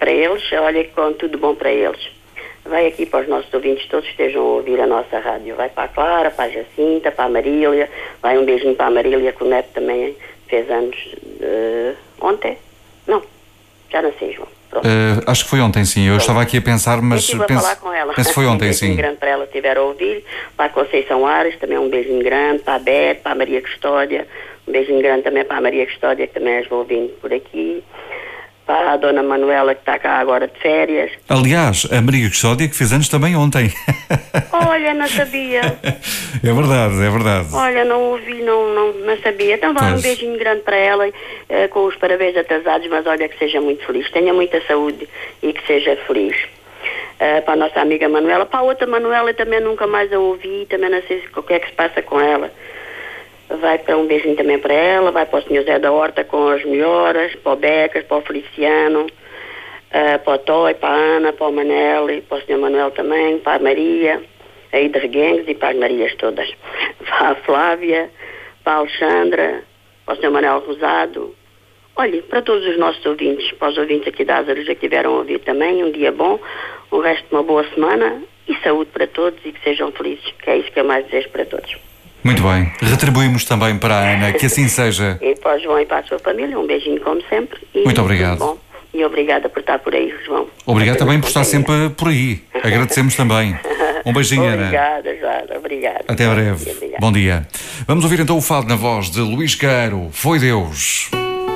para eles, olha, com tudo bom para eles. Vai aqui para os nossos ouvintes todos que estejam a ouvir a nossa rádio. Vai para a Clara, para a Jacinta, para a Marília. Vai um beijinho para a Marília, que o neto também fez anos ontem. Não, já não sei, João. Acho que foi ontem, sim. Eu estava aqui a pensar, mas eu estive a falar com ela. Penso que foi ontem, sim. Um beijinho grande para ela, estiver a ouvir. Para a Conceição Ares, também um beijinho grande. Para a Beth, para a Maria Custódia. Um beijinho grande também para a Maria Custódia, que também as vou ouvindo por aqui. Para a Dona Manuela, que está cá agora de férias. Aliás, a Maria Custódia, que fez anos também ontem. Olha, não sabia. É verdade, é verdade. Olha, não ouvi, não sabia. Então vá, um beijinho grande para ela, com os parabéns atrasados, mas olha, que seja muito feliz. Tenha muita saúde e que seja feliz. Para a nossa amiga Manuela. Para a outra Manuela também nunca mais a ouvi, também não sei o que é que se passa com ela. Vai para um beijinho também para ela, vai para o Sr. Zé da Horta com as melhoras, para o Becas, para o Feliciano, para o Toy, para a Ana, para o Manel e para o Sr. Manuel também, para a Maria, aí de Reguengos e para as Marias todas. Para a Flávia, para a Alexandra, para o Sr. Manuel Rosado. Olha, para todos os nossos ouvintes, para os ouvintes aqui da Azaruja que tiveram a ouvir também, um dia bom, o resto de uma boa semana e saúde para todos e que sejam felizes, que é isso que eu mais desejo para todos. Muito bem. Retribuímos também para a Ana, que assim seja. E para o João e para a sua família, um beijinho como sempre. E muito obrigado. Bom. E obrigada por estar por aí, João. Obrigado também por estar sempre por aí. Agradecemos também. Um beijinho, Ana. Obrigada, Joana. Obrigada. Até breve. Bom dia. Vamos ouvir então o fado na voz de Luís Queiro. Foi Deus.